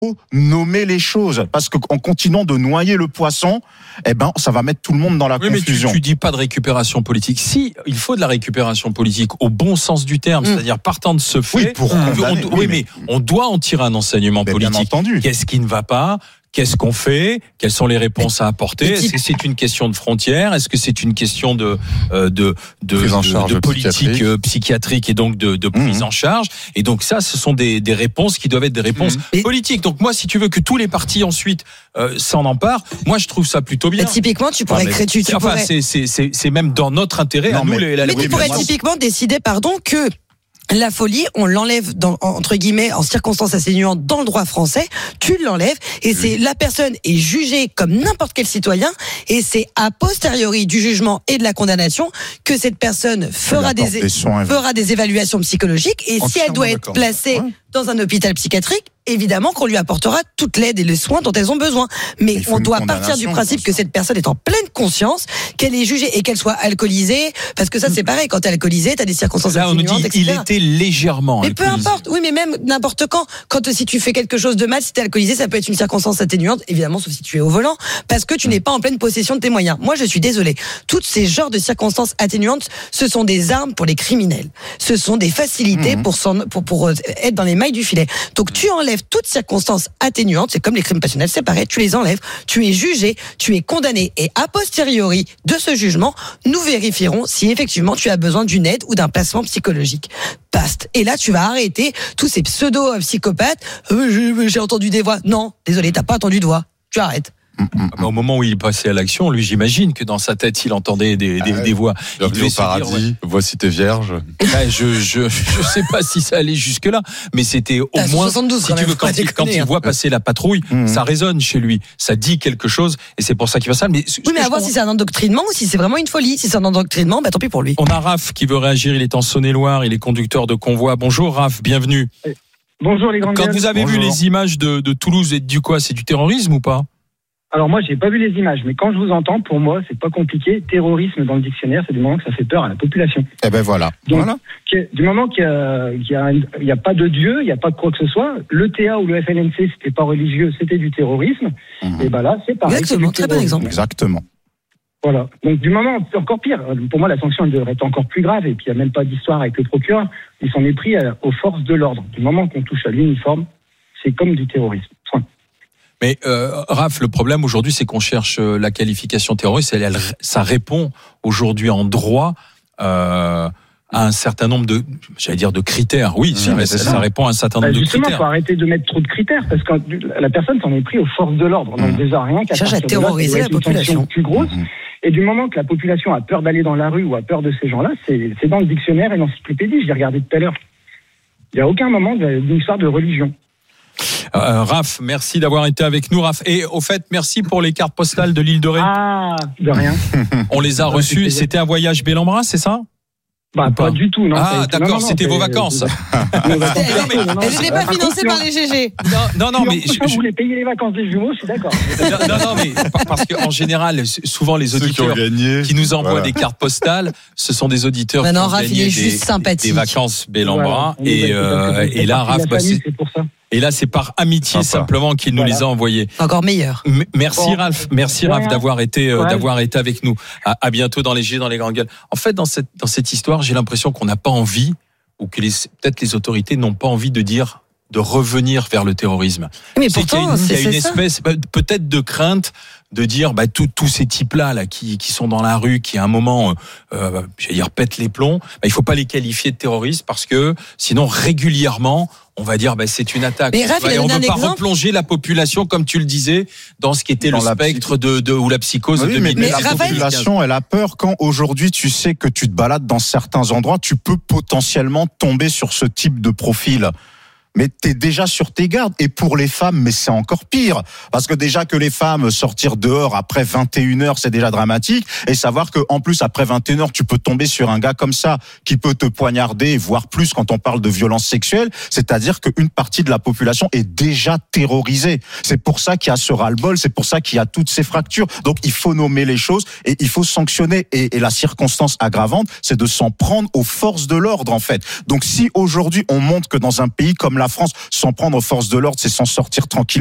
faut nommer les choses, parce qu'en continuant de noyer le poisson, ça va mettre tout le monde dans la confusion. Mais tu dis pas de récupération politique. Si, il faut de la récupération politique au bon sens du terme, c'est-à-dire partant de ce fait, mais on doit en tirer un enseignement politique. Bien entendu. Qu'est-ce qui ne va pas ? Qu'est-ce qu'on fait ? Quelles sont les réponses à apporter ? Est-ce que c'est une question de frontières ? Est-ce que c'est une question de politique psychiatrique et donc de prise en charge ? Et donc ça, ce sont des réponses qui doivent être des réponses politiques. Donc moi, si tu veux que tous les partis ensuite s'en emparent, moi je trouve ça plutôt bien. Et typiquement, tu pourrais créer. C'est même dans notre intérêt à nous mais tu pourrais typiquement décider, que la folie, on l'enlève entre guillemets en circonstances atténuantes dans le droit français, tu l'enlèves et c'est la personne est jugée comme n'importe quel citoyen et c'est a posteriori du jugement et de la condamnation que cette personne fera des évaluations psychologiques et si elle doit être placée dans un hôpital psychiatrique, évidemment qu'on lui apportera toute l'aide et les soins dont elles ont besoin. Mais on doit partir du principe que cette personne est en pleine conscience, qu'elle est jugée et qu'elle soit alcoolisée, parce que ça c'est pareil, quand t'es alcoolisé, t'as des circonstances atténuantes, etc. Il était légèrement alcoolisé. Mais peu importe, oui, mais même n'importe quand si tu fais quelque chose de mal, si t'es alcoolisé, ça peut être une circonstance atténuante, évidemment, sauf si tu es au volant, parce que tu n'es pas en pleine possession de tes moyens. Moi, je suis désolée. Toutes ces genres de circonstances atténuantes, ce sont des armes pour les criminels. Ce sont des facilités pour être dans les mailles du filet. Donc tu enlèves toutes circonstances atténuantes, c'est comme les crimes passionnels, c'est pareil, tu les enlèves, tu es jugé, tu es condamné et a posteriori de ce jugement, nous vérifierons si effectivement tu as besoin d'une aide ou d'un placement psychologique. Basta. Et là, tu vas arrêter tous ces pseudo-psychopathes. J'ai entendu des voix. Non, désolé, t'as pas entendu de voix. Tu arrêtes. Au moment où il passait à l'action, lui, j'imagine que dans sa tête, il entendait des voix. Il devait au paradis, voici tes vierges. Je sais pas si ça allait jusque là, mais c'était au moins 72, si tu veux, quand il voit passer la patrouille, ça résonne chez lui, ça dit quelque chose, et c'est pour ça qu'il va ça. Mais à voir si c'est un endoctrinement ou si c'est vraiment une folie. Si c'est un endoctrinement, tant pis pour lui. On a Raph qui veut réagir. Il est en Saône-et-Loire, il est conducteur de convoi. Bonjour Raph, bienvenue. Bonjour les grandes gueules. Quand vous avez vu les images de Toulouse et du quoi, c'est du terrorisme ou pas ? Alors moi, j'ai pas vu les images, mais quand je vous entends, pour moi, c'est pas compliqué. Terrorisme dans le dictionnaire, c'est du moment que ça fait peur à la population. Voilà. Donc, du moment qu'il y a pas de Dieu, il y a pas de quoi que ce soit. Le TA ou le FLNC, c'était pas religieux, c'était du terrorisme. Et là, c'est pareil. Exactement, très bon exemple. Exactement. Voilà. Donc du moment, c'est encore pire. Pour moi, la sanction elle devrait être encore plus grave. Et puis il y a même pas d'histoire avec le procureur. Il s'en est pris aux forces de l'ordre. Du moment qu'on touche à l'uniforme, c'est comme du terrorisme. Point. Mais Raph, le problème aujourd'hui, c'est qu'on cherche la qualification terroriste. Ça répond aujourd'hui en droit à un certain nombre de critères. Oui, mais ça répond à un certain nombre de critères. Justement, faut arrêter de mettre trop de critères parce que la personne s'en est pris aux forces de l'ordre. Donc déjà rien qu'à cherche à terroriser la population plus grosse. Et du moment que la population a peur d'aller dans la rue ou a peur de ces gens-là, c'est dans le dictionnaire et l'encyclopédie. Je l'ai regardé tout à l'heure. Il n'y a aucun moment d'une histoire de religion. Raph, merci d'avoir été avec nous, Raph. Et au fait, merci pour les cartes postales de l'île de Ré. Ah, de rien. On les a reçues. C'était un voyage Bel-en-Bras, c'est ça ? Pas du tout, non. Ah, d'accord, c'était vos vacances. Elle n'était pas financée par les GG. Non, mais vous voulez payer les vacances des jumeaux, je suis d'accord. Non, mais parce qu'en général, souvent les auditeurs qui nous envoient des cartes postales, ce sont des auditeurs qui ont gagné des vacances Bel-en-Bras. Et là, Raph, c'est pour ça. Et là, c'est par amitié simplement qu'il nous les a envoyés. Encore meilleur. Merci Raph, d'avoir été avec nous. À bientôt dans les G, dans les grandes gueules. En fait, dans cette histoire, j'ai l'impression qu'on n'a pas envie, ou que peut-être les autorités n'ont pas envie de revenir vers le terrorisme. Mais pourtant, il y a une espèce peut-être de crainte de dire tous ces types-là qui sont dans la rue, qui à un moment pètent les plombs, il faut pas les qualifier de terroristes parce que sinon régulièrement on va dire c'est une attaque. Mais Raph, on ne peut pas replonger la population, comme tu le disais, dans ce qui était le spectre ou la psychose de 2000. Mais la population, elle a peur quand aujourd'hui tu sais que tu te balades dans certains endroits, tu peux potentiellement tomber sur ce type de profil. Mais t'es déjà sur tes gardes. Et pour les femmes, mais c'est encore pire. Parce que déjà que les femmes sortir dehors après 21h, c'est déjà dramatique. Et savoir que, en plus, après 21h, tu peux tomber sur un gars comme ça, qui peut te poignarder, voire plus quand on parle de violence sexuelle. C'est-à-dire qu'une partie de la population est déjà terrorisée. C'est pour ça qu'il y a ce ras-le-bol, c'est pour ça qu'il y a toutes ces fractures. Donc, il faut nommer les choses et il faut sanctionner. Et la circonstance aggravante, c'est de s'en prendre aux forces de l'ordre, en fait. Donc, si aujourd'hui, on montre que dans un pays comme la France, s'en prendre aux forces de l'ordre, c'est s'en sortir tranquille.